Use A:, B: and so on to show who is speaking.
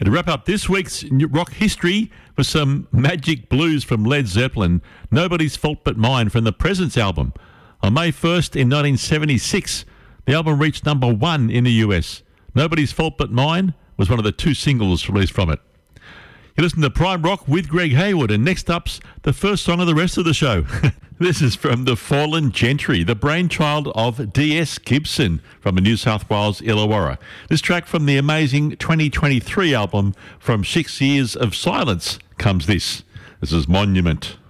A: To wrap up this week's rock history with some Magic Blues from Led Zeppelin, Nobody's Fault But Mine from the Presence album. On May 1st in 1976, the album reached number 1 in the US. Nobody's Fault But Mine was one of the 2 singles released from it. You listen to Prime Rock with Greg Hayward, and next up's the first song of the rest of the show. This is from The Fallen Gentry, the brainchild of D.S. Gibson from the New South Wales Illawarra. This track from the amazing 2023 album From 6 Years of Silence comes this. This is Monument.